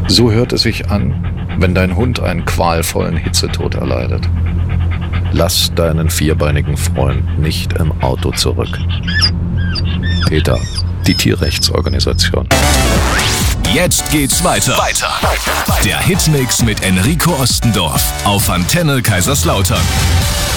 So hört es sich an, wenn dein Hund einen qualvollen Hitzetod erleidet. Lass deinen vierbeinigen Freund nicht im Auto zurück. PETA, die Tierrechtsorganisation. Jetzt geht's weiter. Der Hitmix mit Enrico Ostendorf auf Antenne Kaiserslautern.